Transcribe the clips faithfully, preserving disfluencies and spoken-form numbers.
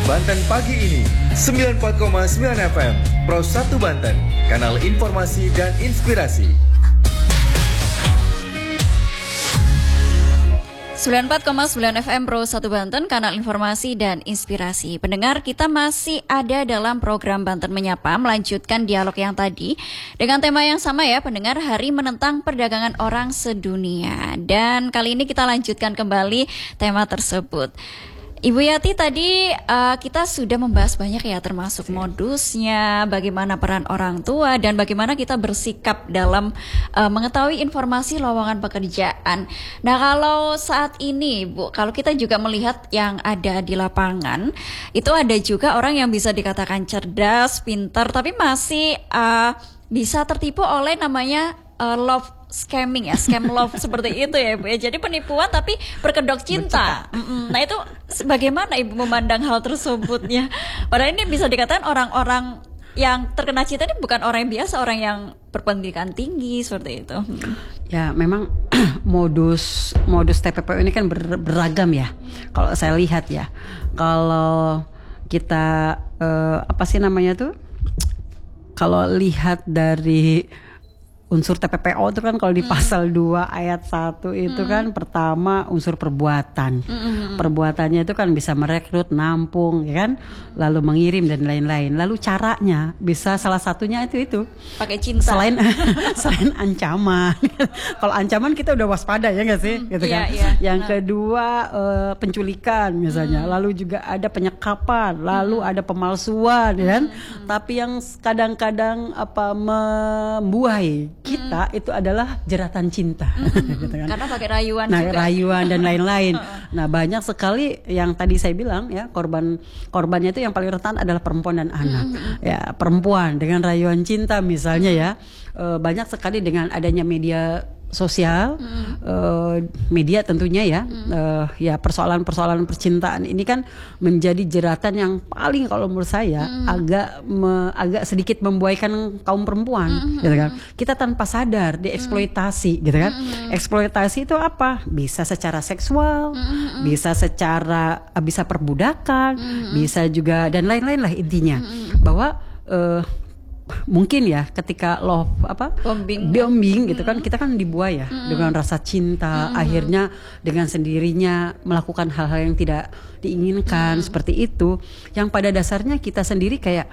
Banten pagi ini sembilan puluh empat koma sembilan F M Pro satu Banten, kanal informasi dan inspirasi. sembilan puluh empat koma sembilan F M Pro satu Banten, kanal informasi dan inspirasi. Pendengar, kita masih ada dalam program Banten Menyapa, melanjutkan dialog yang tadi dengan tema yang sama ya, pendengar, Hari Menentang Perdagangan Orang Sedunia. Dan kali ini kita lanjutkan kembali tema tersebut. Ibu Yati, tadi uh, kita sudah membahas banyak ya, termasuk modusnya, bagaimana peran orang tua, dan bagaimana kita bersikap dalam uh, mengetahui informasi lowongan pekerjaan. Nah, kalau saat ini, Bu, kalau kita juga melihat yang ada di lapangan, itu ada juga orang yang bisa dikatakan cerdas, pintar, tapi masih uh, bisa tertipu oleh namanya uh, love scamming ya, scam love seperti itu ya, Bu ya. Jadi penipuan tapi berkedok cinta. Nah, itu bagaimana Ibu memandang hal tersebutnya? Padahal ini bisa dikatakan orang-orang yang terkena cinta ini bukan orang yang biasa, orang yang berpendidikan tinggi seperti itu. Ya, memang modus modus T P P O ini kan ber, beragam ya. Kalau saya lihat ya, kalau kita eh, apa sih namanya tuh? Kalau lihat dari unsur T P P O itu kan kalau di pasal dua ayat satu itu mm. kan pertama unsur perbuatan. Mm-hmm. Perbuatannya itu kan bisa merekrut, nampung, ya kan? Lalu mengirim dan lain-lain. Lalu caranya bisa salah satunya itu itu pakai cinta. Selain selain ancaman. Kalau ancaman kita udah waspada ya nggak sih? Mm, gitu kan. Iya, iya. Yang nah. kedua uh, penculikan misalnya. Mm. Lalu juga ada penyekapan, lalu mm. ada pemalsuan, ya kan? Mm. Tapi yang kadang-kadang apa membuai kita hmm. itu adalah jeratan cinta, hmm. gitu kan? Karena pakai rayuan nah, juga. rayuan dan lain-lain. Nah, banyak sekali yang tadi saya bilang ya, korban korbannya itu yang paling rentan adalah perempuan dan anak. Hmm. Ya, perempuan dengan rayuan cinta misalnya ya, e, banyak sekali dengan adanya media sosial, hmm. uh, media tentunya ya, hmm. uh, ya persoalan-persoalan percintaan ini kan menjadi jeratan yang paling kalau menurut saya hmm. agak me, agak sedikit membuaikan kaum perempuan, hmm. gitu kan. Kita tanpa sadar dieksploitasi, hmm. gitu kan. Hmm. Eksploitasi itu apa? Bisa secara seksual, hmm. bisa secara bisa perbudakan, hmm. bisa juga dan lain-lain lah intinya, hmm. bahwa uh, mungkin ya ketika love apa bombing, bombing gitu kan, kita kan dibuai ya mm. dengan rasa cinta, mm. akhirnya dengan sendirinya melakukan hal-hal yang tidak diinginkan, mm. seperti itu, yang pada dasarnya kita sendiri kayak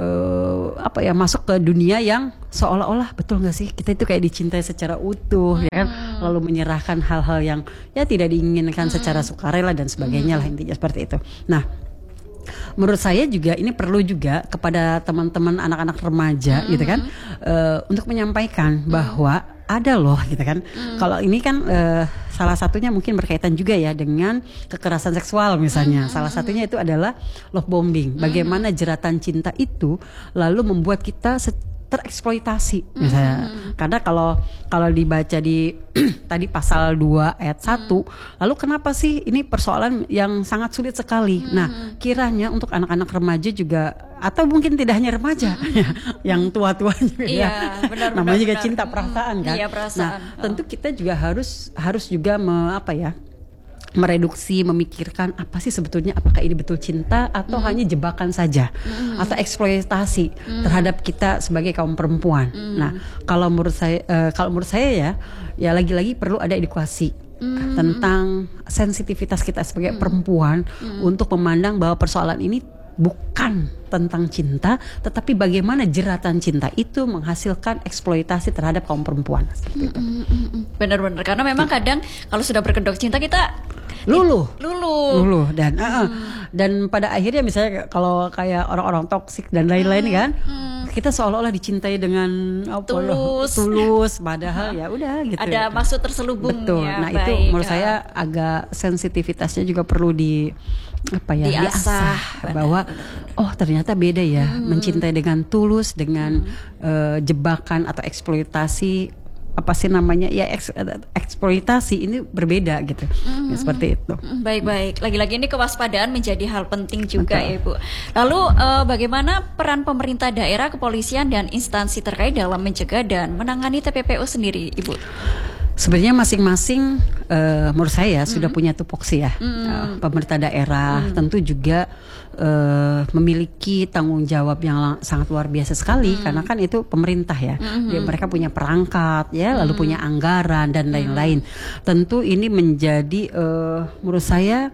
uh, apa ya masuk ke dunia yang seolah-olah betul nggak sih kita itu kayak dicintai secara utuh, mm. ya kan, lalu menyerahkan hal-hal yang ya tidak diinginkan mm. secara sukarela dan sebagainya, mm. lah intinya seperti itu. Nah, menurut saya juga ini perlu juga kepada teman-teman anak-anak remaja mm-hmm. gitu kan, uh, untuk menyampaikan mm-hmm. bahwa ada loh gitu kan. Mm-hmm. Kalau ini kan uh, salah satunya mungkin berkaitan juga ya dengan kekerasan seksual misalnya. Mm-hmm. Salah satunya itu adalah love bombing. Bagaimana mm-hmm. jeratan cinta itu lalu membuat kita set- tereksploitasi misalnya. Mm-hmm. Karena kalau kalau dibaca di tadi pasal dua ayat satu, mm-hmm. lalu kenapa sih ini persoalan yang sangat sulit sekali. Mm-hmm. Nah, kiranya untuk anak-anak remaja juga, atau mungkin tidak hanya remaja, mm-hmm. yang tua-tua juga iya, ya. Benar, namanya benar, juga benar. Cinta perasaan kan. Iya, perasaan. Nah, oh. tentu kita juga harus harus juga me, apa ya? mereduksi, memikirkan apa sih sebetulnya, apakah ini betul cinta atau mm. hanya jebakan saja, mm. atau eksploitasi mm. terhadap kita sebagai kaum perempuan. Mm. Nah, kalau menurut saya, uh, kalau menurut saya ya, ya lagi-lagi perlu ada edukasi mm. tentang sensitivitas kita sebagai mm. perempuan mm. untuk memandang bahwa persoalan ini bukan tentang cinta, tetapi bagaimana jeratan cinta itu menghasilkan eksploitasi terhadap kaum perempuan. Benar-benar, karena memang kadang kalau sudah berkedok cinta kita luluh, luluh, luluh dan hmm. uh, dan pada akhirnya misalnya kalau kayak orang-orang toksik dan lain-lain hmm. kan, hmm. kita seolah-olah dicintai dengan apa, tulus, tulus, padahal ya udah gitu. Ada maksud terselubung. Betul. Ya, nah baik. Itu menurut saya agak sensitivitasnya juga perlu di apa ya diasah, diasah bahwa oh ternyata beda ya, hmm. mencintai dengan tulus dengan hmm. uh, jebakan atau eksploitasi, apa sih namanya ya eks, eksploitasi ini berbeda gitu, mm-hmm. ya, seperti itu. Baik-baik, lagi-lagi ini kewaspadaan menjadi hal penting juga. Betul. Ya Ibu. Lalu uh, bagaimana peran pemerintah daerah, kepolisian dan instansi terkait dalam mencegah dan menangani T P P O sendiri, Ibu? Sebenarnya masing-masing uh, menurut saya mm. sudah punya tupoksi ya. Mm. Uh, pemerintah daerah mm. tentu juga uh, memiliki tanggung jawab yang lang- sangat luar biasa sekali mm. karena kan itu pemerintah ya. Mm-hmm. Dia, mereka punya perangkat ya, mm. lalu punya anggaran dan lain-lain. Mm. Tentu ini menjadi uh, menurut saya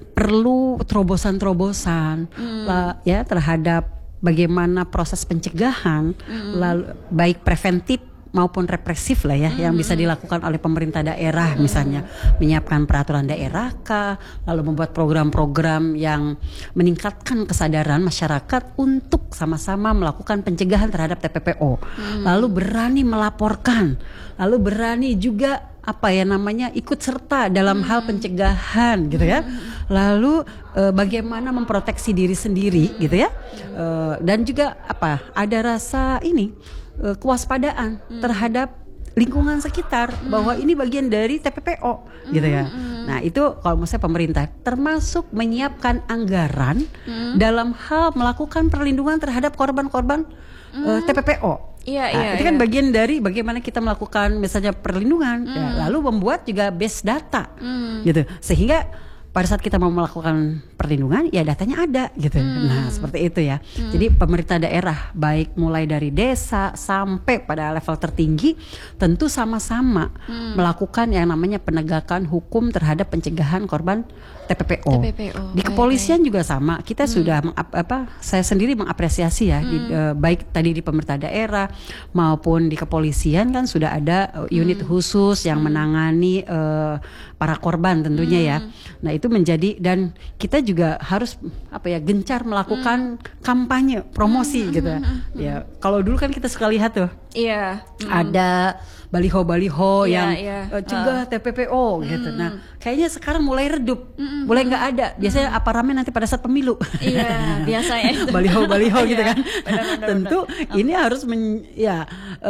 perlu terobosan-terobosan mm. lah, ya terhadap bagaimana proses pencegahan mm. lalu baik preventif maupun represif lah ya, mm-hmm. yang bisa dilakukan oleh pemerintah daerah, mm-hmm. misalnya menyiapkan peraturan daerah kah, lalu membuat program-program yang meningkatkan kesadaran masyarakat untuk sama-sama melakukan pencegahan terhadap T P P O, mm-hmm. lalu berani melaporkan, lalu berani juga apa ya namanya ikut serta dalam mm-hmm. hal pencegahan gitu ya, mm-hmm. lalu e, bagaimana memproteksi diri sendiri gitu ya, e, dan juga apa ada rasa ini kewaspadaan hmm. terhadap lingkungan sekitar hmm. bahwa ini bagian dari T P P O hmm. gitu ya. Hmm. Nah itu kalau menurut saya pemerintah termasuk menyiapkan anggaran hmm. dalam hal melakukan perlindungan terhadap korban-korban hmm. uh, T P P O. Iya, nah, iya, itu kan iya. bagian dari bagaimana kita melakukan misalnya perlindungan, hmm. ya, lalu membuat juga base data hmm. gitu sehingga pada saat kita mau melakukan perlindungan, ya datanya ada gitu. Hmm. Nah seperti itu ya. Hmm. Jadi pemerintah daerah baik mulai dari desa sampai pada level tertinggi, tentu sama-sama hmm. melakukan yang namanya penegakan hukum terhadap pencegahan korban T P P O. T P P O. Di kepolisian baik, baik. juga sama. Kita hmm. sudah mengap, apa? Saya sendiri mengapresiasi ya, hmm. di, uh, baik tadi di pemerintah daerah maupun di kepolisian kan sudah ada uh, unit hmm. khusus yang hmm. menangani uh, para korban tentunya hmm. ya. Nah itu menjadi dan kita juga harus apa ya gencar melakukan hmm. kampanye promosi hmm. gitu ya. Hmm. Ya kalau dulu kan kita suka lihat tuh. Iya. Hmm. Ada baliho-baliho yeah, yang yeah. uh, cegah uh. T P P O mm. gitu. Nah, kayaknya sekarang mulai redup, mm-mm. mulai nggak ada. Biasanya mm. apa rame nanti pada saat pemilu. Iya, biasanya. Baliho-baliho gitu kan. Benar, benar, Tentu benar. ini harus men, ya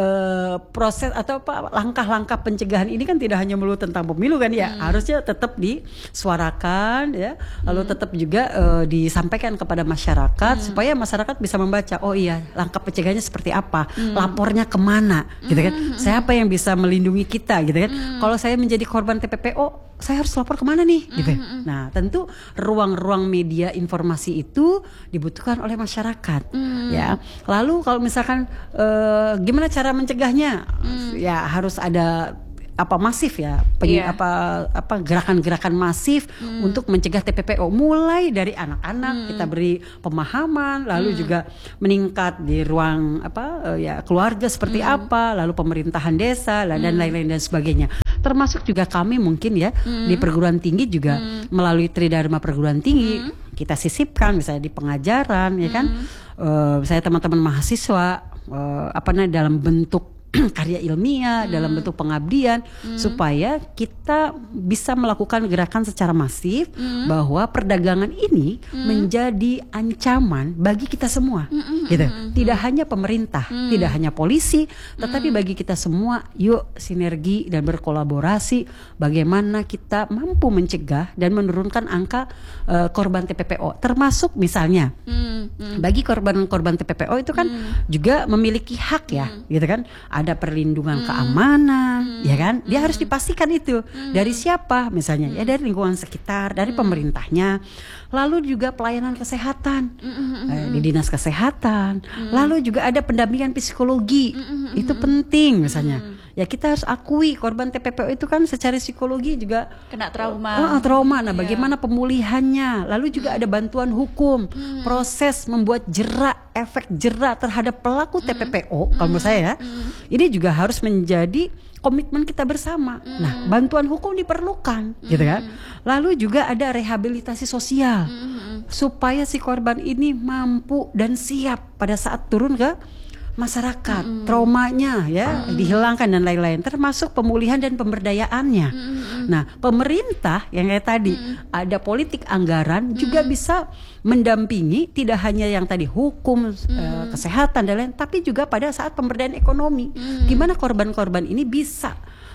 uh, proses atau apa langkah-langkah pencegahan ini kan tidak hanya melulu tentang pemilu kan ya. Mm. Harusnya tetap disuarakan ya, lalu mm. tetap juga uh, disampaikan kepada masyarakat mm. supaya masyarakat bisa membaca. Oh iya, langkah pencegahannya seperti apa, mm. lapornya kemana, gitu kan? Mm. Siapa yang bisa melindungi kita gitu kan. Mm. Kalau saya menjadi korban T P P O, saya harus lapor kemana nih gitu. Mm. Nah, tentu ruang-ruang media informasi itu dibutuhkan oleh masyarakat. Mm. Ya. Lalu kalau misalkan uh, gimana cara mencegahnya? Mm. Ya harus ada apa masif ya, peny- yeah. apa apa gerakan-gerakan masif mm. untuk mencegah T P P O mulai dari anak-anak mm. kita beri pemahaman, lalu mm. juga meningkat di ruang apa uh, ya keluarga seperti mm. apa, lalu pemerintahan desa mm. dan lain-lain dan sebagainya. Termasuk juga kami mungkin ya mm. di perguruan tinggi juga mm. melalui Tridharma perguruan tinggi mm. kita sisipkan misalnya di pengajaran mm. ya kan, uh, saya teman-teman mahasiswa uh, apa namanya dalam bentuk karya ilmiah, hmm. dalam bentuk pengabdian hmm. supaya kita bisa melakukan gerakan secara masif hmm. bahwa perdagangan ini hmm. menjadi ancaman bagi kita semua hmm. gitu. Tidak hanya pemerintah, hmm. tidak hanya polisi, tetapi hmm. bagi kita semua yuk sinergi dan berkolaborasi bagaimana kita mampu mencegah dan menurunkan angka uh, korban T P P O, termasuk misalnya hmm. Hmm. bagi korban-korban T P P O itu kan hmm. juga memiliki hak ya hmm. gitu kan. Ada perlindungan hmm. keamanan, hmm. ya kan? Dia hmm. harus dipastikan itu hmm. dari siapa, misalnya hmm. ya dari lingkungan sekitar, dari hmm. pemerintahnya, lalu juga pelayanan kesehatan hmm. eh, di dinas kesehatan, hmm. lalu juga ada pendampingan psikologi, hmm. itu penting, misalnya. Hmm. Ya kita harus akui korban T P P O itu kan secara psikologi juga kena trauma. Uh, trauma. Nah, bagaimana yeah. pemulihannya? Lalu juga ada bantuan hukum, hmm. proses membuat jerak, efek jerak terhadap pelaku T P P O. Hmm. Kalau menurut saya, hmm. ini juga harus menjadi komitmen kita bersama. Hmm. Nah, bantuan hukum diperlukan, hmm. gitu kan? Lalu juga ada rehabilitasi sosial hmm. supaya si korban ini mampu dan siap pada saat turun ke masyarakat, mm-hmm. traumanya ya mm-hmm. dihilangkan dan lain-lain, termasuk pemulihan dan pemberdayaannya. Mm-hmm. Nah, pemerintah yang kayak tadi mm-hmm. ada politik anggaran mm-hmm. juga bisa mendampingi tidak hanya yang tadi hukum, mm-hmm. uh, kesehatan dan lain, tapi juga pada saat pemberdayaan ekonomi, mm-hmm. di mana korban-korban ini bisa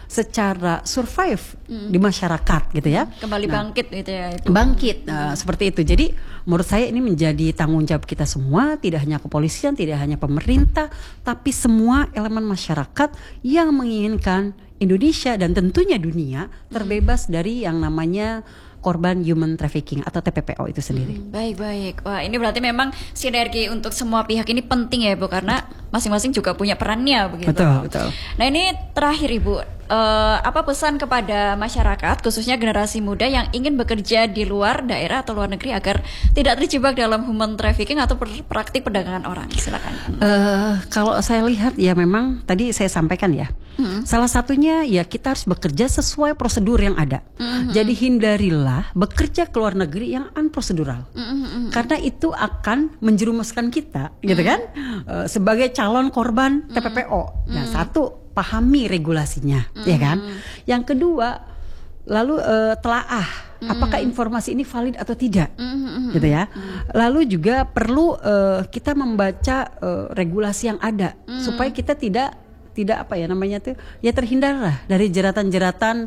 secara survive hmm. di masyarakat gitu ya, kembali nah, bangkit gitu ya itu. bangkit uh, seperti itu. Jadi menurut saya ini menjadi tanggung jawab kita semua, tidak hanya kepolisian, tidak hanya pemerintah, tapi semua elemen masyarakat yang menginginkan Indonesia dan tentunya dunia terbebas dari yang namanya korban human trafficking atau T P P O itu sendiri. Hmm, baik baik. Wah, ini berarti memang sinergi untuk semua pihak ini penting ya, Bu, karena masing-masing juga punya perannya begitu. Betul, betul. Nah, ini terakhir Ibu, uh, apa pesan kepada masyarakat khususnya generasi muda yang ingin bekerja di luar daerah atau luar negeri agar tidak terjebak dalam human trafficking atau praktik perdagangan orang? Silakan. Uh, kalau saya lihat ya memang tadi saya sampaikan ya. Hmm. Salah satunya ya kita harus bekerja sesuai prosedur yang ada. Hmm. Jadi hindarilah bekerja ke luar negeri yang unprosedural. Hmm. Karena itu akan menjerumuskan kita, gitu kan? Uh, sebagai calon korban T P P O. Hmm. Nah, satu, pahami regulasinya, hmm. ya kan? Yang kedua, lalu uh, telaah hmm. apakah informasi ini valid atau tidak, hmm. gitu ya. Hmm. Lalu juga perlu uh, kita membaca uh, regulasi yang ada hmm. supaya kita tidak tidak apa ya namanya tuh ya terhindarlah dari jeratan-jeratan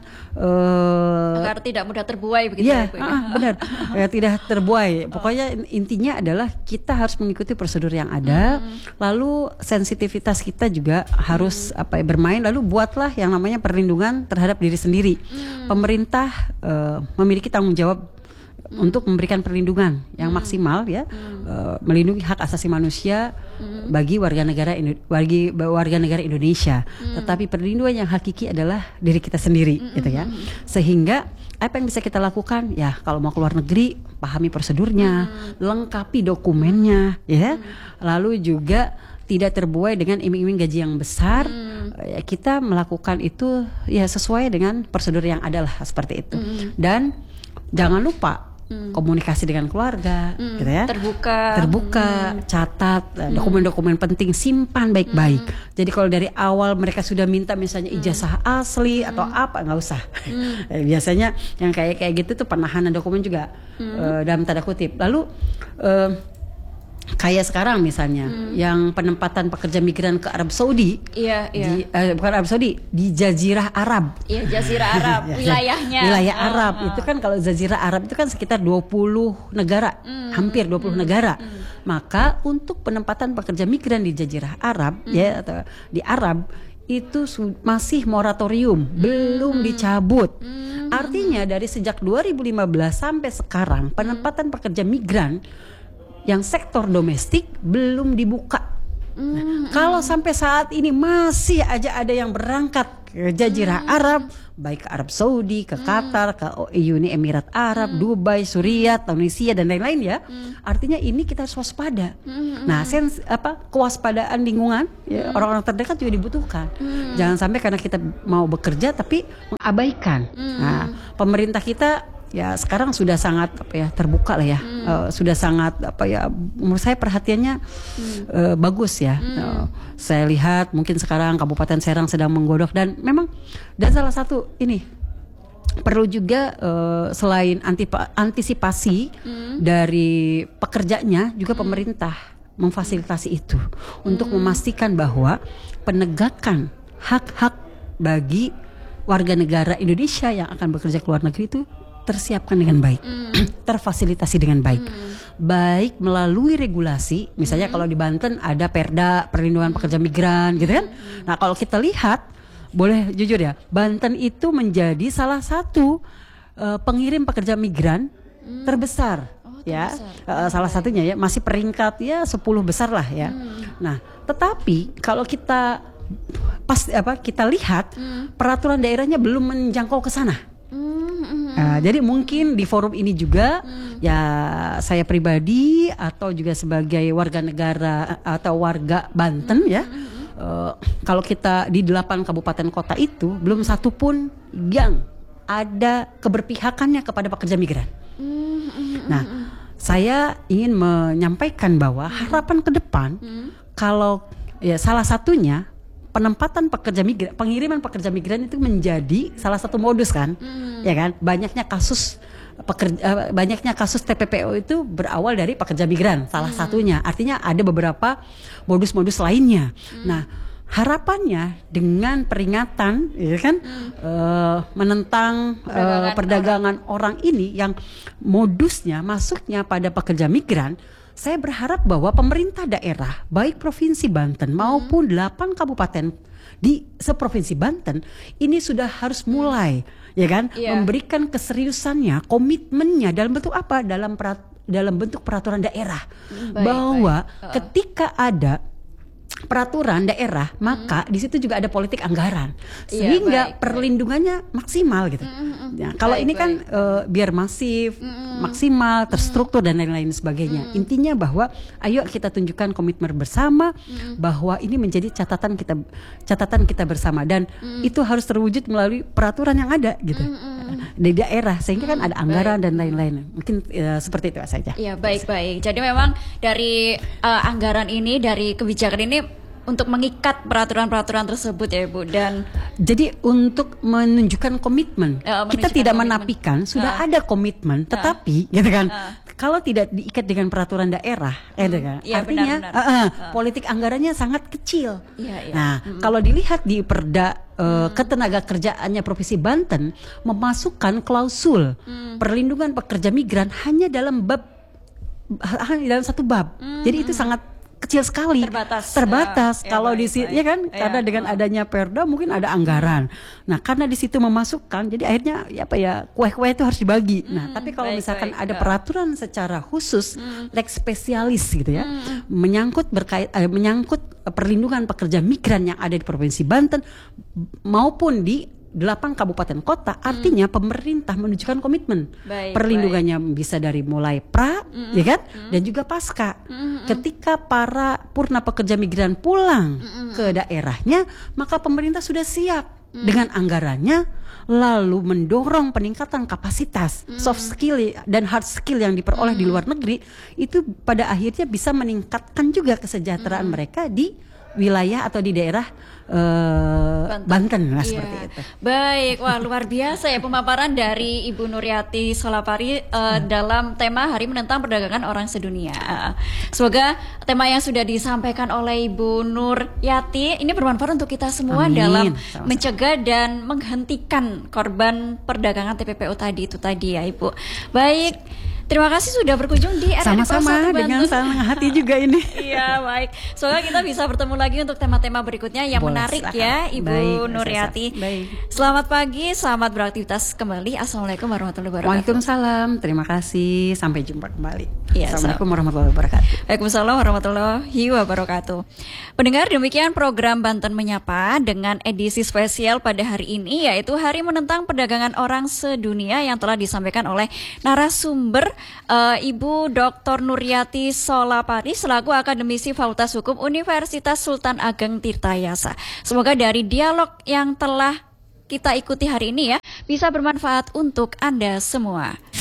uh, agar tidak mudah terbuai begitu ya, ya, ah, benar ya, tidak terbuai. Pokoknya intinya adalah kita harus mengikuti prosedur yang ada, hmm. lalu sensitivitas kita juga harus hmm. apa ya, bermain. Lalu buatlah yang namanya perlindungan terhadap diri sendiri. hmm. Pemerintah uh, memiliki tanggung jawab Hmm. untuk memberikan perlindungan yang hmm. maksimal ya, hmm. uh, melindungi hak asasi manusia hmm. bagi warga negara bagi warga negara Indonesia. Hmm. Tetapi perlindungan yang hakiki adalah diri kita sendiri, hmm. gitu ya. Sehingga apa yang bisa kita lakukan ya, kalau mau keluar negeri pahami prosedurnya, hmm. lengkapi dokumennya, ya. Hmm. Lalu juga tidak terbuai dengan iming-iming gaji yang besar. Hmm. Ya, kita melakukan itu ya sesuai dengan prosedur yang ada lah, seperti itu. Hmm. Dan jangan lupa Hmm. komunikasi dengan keluarga, hmm. gitu ya. Terbuka, terbuka, hmm. catat hmm. dokumen-dokumen penting, simpan baik-baik. Hmm. Jadi kalau dari awal mereka sudah minta misalnya ijazah hmm. asli hmm. atau apa, nggak usah. Hmm. Biasanya yang kayak kayak gitu tuh penahanan dokumen juga hmm. uh, dalam tanda kutip. Lalu uh, kayak sekarang misalnya hmm. yang penempatan pekerja migran ke Arab Saudi, iya, iya. Di, uh, bukan Arab Saudi, di Jazirah Arab, iya Jazirah Arab, wilayahnya, wilayah uh, Arab uh. itu kan kalau Jazirah Arab itu kan sekitar dua puluh negara, hmm. hampir dua puluh hmm. negara. Hmm. Maka untuk penempatan pekerja migran di Jazirah Arab, hmm. ya atau di Arab itu su- masih moratorium, hmm. belum dicabut. Hmm. Artinya dari sejak dua ribu lima belas sampai sekarang penempatan hmm. pekerja migran yang sektor domestik belum dibuka. Nah, mm, kalau mm. sampai saat ini masih aja ada yang berangkat ke Jazirah mm. Arab, baik ke Arab Saudi, ke mm. Qatar, ke Uni Emirat Arab, mm. Dubai, Suriah, Tunisia dan lain-lain ya. Mm. Artinya ini kita harus waspada. Mm. Nah, sens apa kewaspadaan lingkungan ya, mm. orang-orang terdekat juga dibutuhkan. Mm. Jangan sampai karena kita mau bekerja tapi mengabaikan. Mm. Nah, pemerintah kita ya sekarang sudah sangat apa ya terbuka lah ya, hmm. uh, sudah sangat apa ya menurut saya perhatiannya hmm. uh, bagus ya. Hmm. Uh, saya lihat mungkin sekarang Kabupaten Serang sedang menggodok dan memang dan salah satu ini perlu juga uh, selain antipa, antisipasi hmm. dari pekerjanya juga hmm. pemerintah memfasilitasi itu hmm. untuk memastikan bahwa penegakan hak-hak bagi warga negara Indonesia yang akan bekerja ke luar negeri itu tersiapkan dengan baik, mm. terfasilitasi dengan baik, mm. baik melalui regulasi, misalnya mm. kalau di Banten ada Perda Perlindungan Pekerja Migran, gitu kan? Mm. Nah kalau kita lihat, boleh jujur ya, Banten itu menjadi salah satu uh, pengirim pekerja migran mm. terbesar, oh, ya, terbesar. Uh, salah satunya ya, masih peringkat ya sepuluh besar lah ya. Mm. Nah, tetapi kalau kita pas apa kita lihat mm. peraturan daerahnya belum menjangkau ke sana. Uh, jadi mungkin di forum ini juga hmm. ya saya pribadi atau juga sebagai warga negara atau warga Banten hmm. ya uh, kalau kita di delapan kabupaten kota itu belum satu pun yang ada keberpihakannya kepada pekerja migran. Hmm. Nah, saya ingin menyampaikan bahwa harapan ke depan hmm. kalau ya salah satunya penempatan pekerja migran, pengiriman pekerja migran itu menjadi salah satu modus kan, hmm. ya kan? Banyaknya kasus pekerja, banyaknya kasus T P P O itu berawal dari pekerja migran, salah hmm. satunya. Artinya ada beberapa modus-modus lainnya. Hmm. Nah, harapannya dengan peringatan, ya kan, hmm. uh, menentang perdagangan, uh, perdagangan orang. orang ini yang modusnya masuknya pada pekerja migran. Saya berharap bahwa pemerintah daerah, baik Provinsi Banten maupun delapan kabupaten di seprovinsi Banten ini sudah harus mulai ya kan yeah. memberikan keseriusannya, komitmennya dalam bentuk apa? Dalam perat, dalam bentuk peraturan daerah. Baik, bahwa baik. Uh. ketika ada peraturan daerah, maka hmm. di situ juga ada politik anggaran, sehingga iya, baik, perlindungannya baik. maksimal gitu. Mm-hmm. Ya, kalau baik, ini kan uh, biar masif, mm-hmm. maksimal, terstruktur mm-hmm. dan lain-lain sebagainya. Mm-hmm. Intinya bahwa ayo kita tunjukkan komitmen bersama mm-hmm. bahwa ini menjadi catatan kita, catatan kita bersama dan mm-hmm. itu harus terwujud melalui peraturan yang ada gitu mm-hmm. di daerah, sehingga kan ada anggaran baik. dan lain-lain. Mungkin uh, seperti itu saja. Iya baik-baik. Jadi memang dari uh, anggaran ini, dari kebijakan ini untuk mengikat peraturan-peraturan tersebut ya Bu. Dan jadi untuk menunjukkan komitmen, uh, menunjukkan kita tidak komitmen. menafikan sudah uh. ada komitmen, tetapi uh. gitu kan uh. kalau tidak diikat dengan peraturan daerah, hmm. gitu kan, ya, artinya benar, benar. Uh, uh, uh. politik anggarannya sangat kecil. Ya, ya. Nah hmm. kalau dilihat di Perda uh, hmm. ketenaga kerjaannya Provinsi Banten memasukkan klausul hmm. perlindungan pekerja migran hanya dalam bab hanya dalam satu bab, hmm. jadi itu sangat kecil sekali, terbatas, terbatas. Uh, kalau ya, di situ ya kan, ya, karena dengan uh. adanya Perda mungkin ada anggaran. Nah, karena di situ memasukkan, jadi akhirnya ya apa ya kue-kue itu harus dibagi. Hmm, nah, tapi kalau baik, misalkan baik, ada uh. peraturan secara khusus, hmm. lex spesialis gitu ya, hmm. menyangkut berkait, eh, menyangkut perlindungan pekerja migran yang ada di Provinsi Banten maupun di delapan kabupaten kota, artinya hmm. pemerintah menunjukkan komitmen baik, perlindungannya baik. bisa dari mulai pra, mm-hmm. ya kan, mm-hmm. dan juga pasca. Mm-hmm. Ketika para purna pekerja migran pulang mm-hmm. ke daerahnya, maka pemerintah sudah siap mm-hmm. dengan anggarannya, lalu mendorong peningkatan kapasitas mm-hmm. soft skill dan hard skill yang diperoleh mm-hmm. di luar negeri, itu pada akhirnya bisa meningkatkan juga kesejahteraan mm-hmm. mereka di wilayah atau di daerah uh, Banten, Banten lah iya. seperti itu. Baik, wah luar biasa ya pemaparan dari Ibu Nuryati Solapari uh, hmm. dalam tema Hari Menentang Perdagangan Orang Sedunia. Semoga tema yang sudah disampaikan oleh Ibu Nuryati ini bermanfaat untuk kita semua Amin. dalam Sama-sama. mencegah dan menghentikan korban perdagangan T P P O tadi itu tadi ya Ibu. Baik. Terima kasih sudah berkunjung di R R I Sama-sama dengan senang hati juga ini. Iya baik. Semoga kita bisa bertemu lagi untuk tema-tema berikutnya yang Boleh, menarik silakan. ya Ibu baik, Nuryati. Baik. Selamat pagi, selamat beraktivitas kembali. Assalamualaikum warahmatullahi wabarakatuh. Waalaikumsalam. Terima kasih. Sampai jumpa kembali. Ya, Assalamualaikum warahmatullahi wabarakatuh. Waalaikumsalam warahmatullahi wabarakatuh. Pendengar, demikian program Banten Menyapa dengan edisi spesial pada hari ini, yaitu Hari Menentang Perdagangan Orang Sedunia yang telah disampaikan oleh narasumber Uh, Ibu Doktor Nuryati Solapari selaku akademisi Fakultas Hukum Universitas Sultan Ageng Tirtayasa. Semoga dari dialog yang telah kita ikuti hari ini ya bisa bermanfaat untuk Anda semua.